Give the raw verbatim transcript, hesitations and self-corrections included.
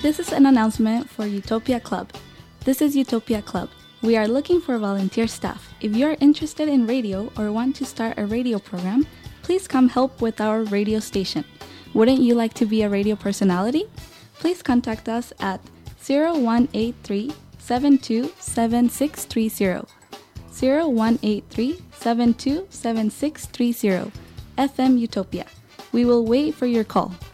This is an announcement for Utopia Club. This is Utopia Club. We are looking for volunteer staff. If you are interested in radio or want to start a radio program, please come help with our radio station. Wouldn't you like to be a radio personality? Please contact us at zero one eight three, seven two seven six three zero. zero one eight three, seven two seven six three zero. F M Utopia. We will wait for your call.